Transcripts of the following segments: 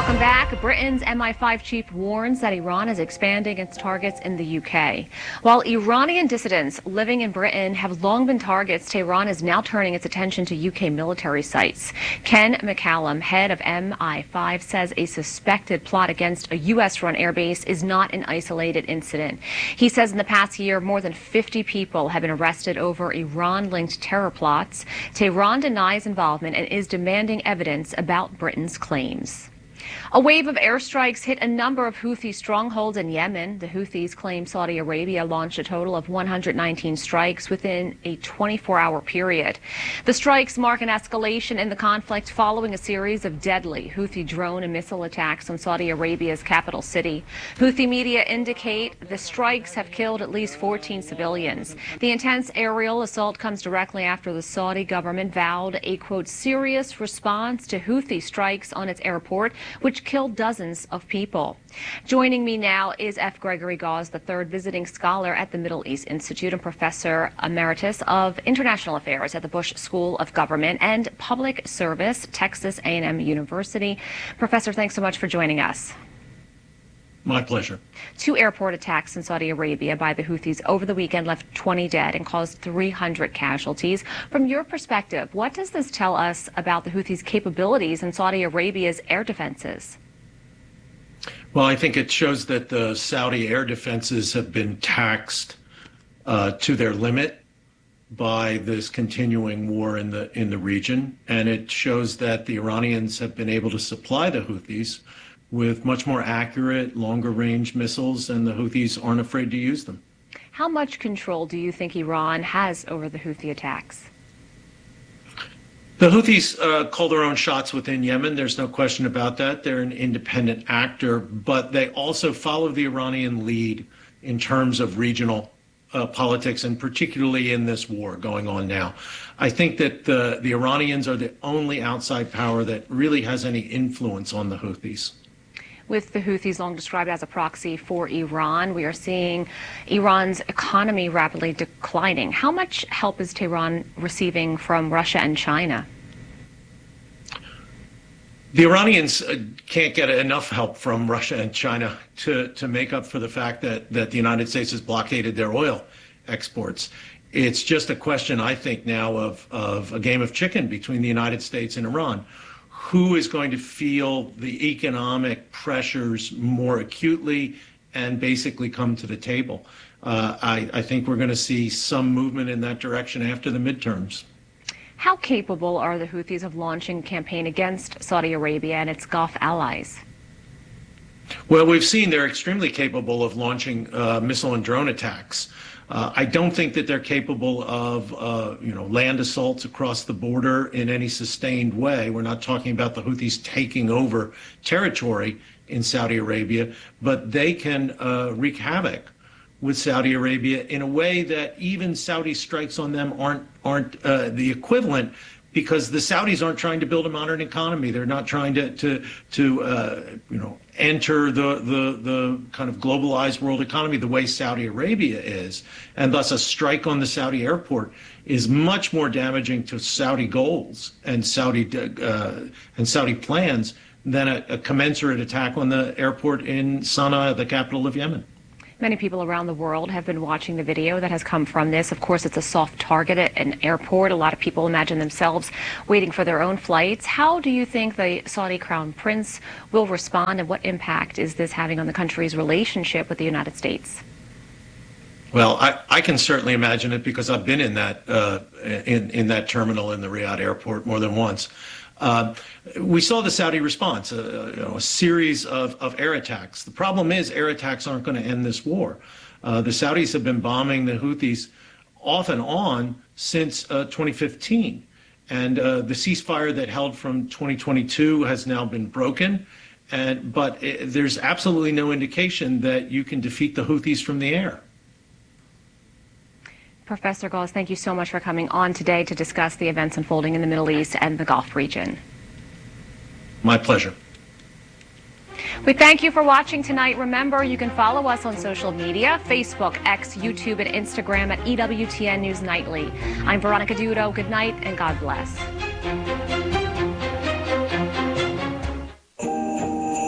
Welcome back. Britain's MI5 chief warns that Iran is expanding its targets in the UK. While Iranian dissidents living in Britain have long been targets, Tehran is now turning its attention to UK military sites. Ken McCallum, head of MI5, says a suspected plot against a US-run airbase is not an isolated incident. He says in the past year, more than 50 people have been arrested over Iran-linked terror plots. Tehran denies involvement and is demanding evidence about Britain's claims. A wave of airstrikes hit a number of Houthi strongholds in Yemen. The Houthis claim Saudi Arabia launched a total of 119 strikes within a 24-hour period. The strikes mark an escalation in the conflict following a series of deadly Houthi drone and missile attacks on Saudi Arabia's capital city. Houthi media indicate the strikes have killed at least 14 civilians. The intense aerial assault comes directly after the Saudi government vowed a, quote, serious response to Houthi strikes on its airport, which killed dozens of people. Joining me now is F. Gregory Gause III, visiting scholar at the Middle East Institute and professor emeritus of international affairs at the Bush School of Government and Public Service, Texas A&M University. Professor, thanks so much for joining us. My pleasure. 2 airport attacks in Saudi Arabia by the Houthis over the weekend left 20 dead and caused 300 casualties. From your perspective, what does this tell us about the Houthis' capabilities and Saudi Arabia's air defenses? Well, I think it shows that the Saudi air defenses have been taxed to their limit by this continuing war in the region, and it shows that the Iranians have been able to supply the Houthis with much more accurate, longer-range missiles, and the Houthis aren't afraid to use them. How much control do you think Iran has over the Houthi attacks? The Houthis call their own shots within Yemen. There's no question about that. They're an independent actor, but they also follow the Iranian lead in terms of regional politics, and particularly in this war going on now. I think that the Iranians are the only outside power that really has any influence on the Houthis. With the Houthis long described as a proxy for Iran, we are seeing Iran's economy rapidly declining. How much help is Tehran receiving from Russia and China? The Iranians can't get enough help from Russia and China to make up for the fact that the United States has blockaded their oil exports. It's just a question, I think, now of a game of chicken between the United States and Iran. Who is going to feel the economic pressures more acutely and basically come to the table? I think we're going to see some movement in that direction after the midterms. How capable are the Houthis of launching a campaign against Saudi Arabia and its Gulf allies? Well, we've seen they're extremely capable of launching missile and drone attacks. I don't think that they're capable of, land assaults across the border in any sustained way. We're not talking about the Houthis taking over territory in Saudi Arabia, but they can wreak havoc with Saudi Arabia in a way that even Saudi strikes on them aren't the equivalent, because the Saudis aren't trying to build a modern economy. They're not trying to enter the kind of globalized world economy the way Saudi Arabia is, and thus a strike on the Saudi airport is much more damaging to Saudi goals and Saudi plans than a commensurate attack on the airport in Sana'a, the capital of Yemen. Many people around the world have been watching the video that has come from this. Of course, it's a soft target at an airport. A lot of people imagine themselves waiting for their own flights. How do you think the Saudi Crown Prince will respond, and what impact is this having on the country's relationship with the United States? Well, I can certainly imagine it, because I've been in that in that terminal in the Riyadh airport more than once. We saw the Saudi response, a series of air attacks. The problem is air attacks aren't going to end this war. The Saudis have been bombing the Houthis off and on since 2015. And the ceasefire that held from 2022 has now been broken. But there's absolutely no indication that you can defeat the Houthis from the air. Professor Gause, thank you so much for coming on today to discuss the events unfolding in the Middle East and the Gulf region. My pleasure. We thank you for watching tonight. Remember, you can follow us on social media, Facebook, X, YouTube, and Instagram at EWTN News Nightly. I'm Veronica Dudo. Good night and God bless.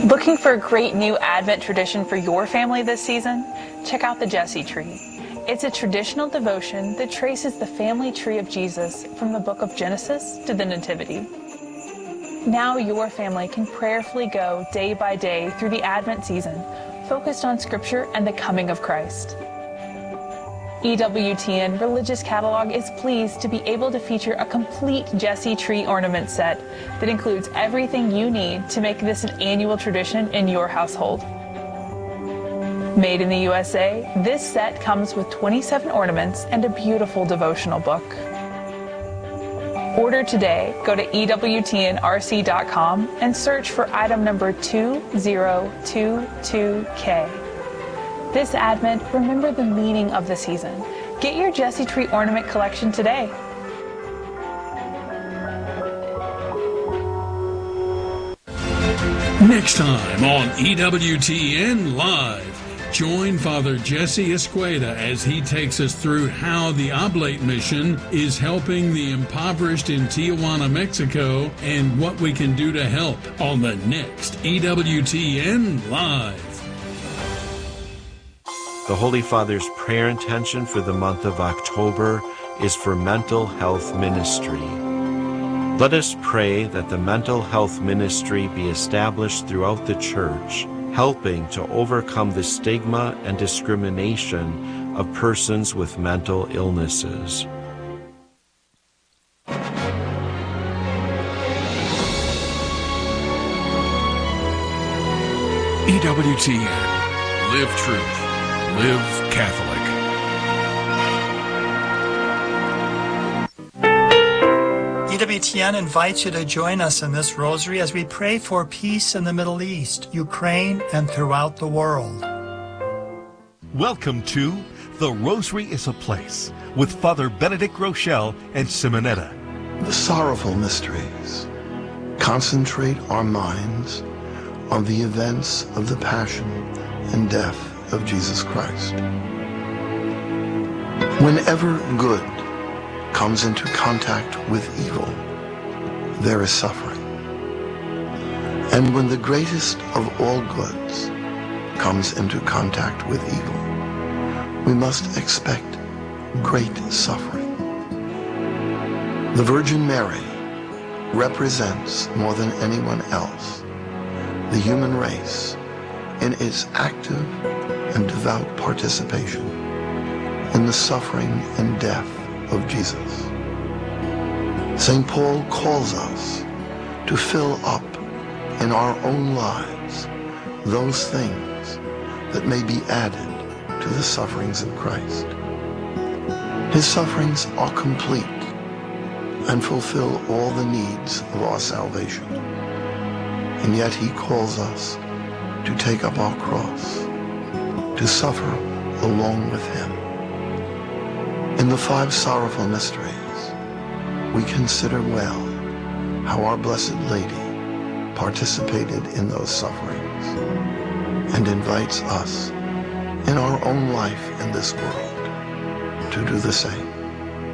Looking for a great new Advent tradition for your family this season? Check out the Jesse Tree. It's a traditional devotion that traces the family tree of Jesus from the book of Genesis to the Nativity. Now your family can prayerfully go day by day through the Advent season, focused on Scripture and the coming of Christ. EWTN Religious Catalog is pleased to be able to feature a complete Jesse Tree ornament set that includes everything you need to make this an annual tradition in your household. Made in the USA, this set comes with 27 ornaments and a beautiful devotional book. Order today. Go to EWTNRC.com and search for item number 2022K. This Advent, remember the meaning of the season. Get your Jesse Tree ornament collection today. Next time on EWTN Live, join Father Jesse Escueda as he takes us through how the Oblate Mission is helping the impoverished in Tijuana, Mexico, and what we can do to help on the next EWTN Live. The Holy Father's prayer intention for the month of October is for mental health ministry. Let us pray that the mental health ministry be established throughout the Church, helping to overcome the stigma and discrimination of persons with mental illnesses. EWTN. Live truth. Live Catholic. EWTN invites you to join us in this rosary as we pray for peace in the Middle East, Ukraine, and throughout the world. Welcome to The Rosary is a Place with Father Benedict Rochelle and Simonetta. The sorrowful mysteries concentrate our minds on the events of the passion and death of Jesus Christ. Whenever good comes into contact with evil, there is suffering. And when the greatest of all goods comes into contact with evil, we must expect great suffering. The Virgin Mary represents more than anyone else the human race in its active and devout participation in the suffering and death of Jesus. St. Paul calls us to fill up in our own lives those things that may be added to the sufferings of Christ. His sufferings are complete and fulfill all the needs of our salvation. And yet he calls us to take up our cross, to suffer along with him. In the 5 sorrowful mysteries, we consider well how our Blessed Lady participated in those sufferings and invites us in our own life in this world to do the same.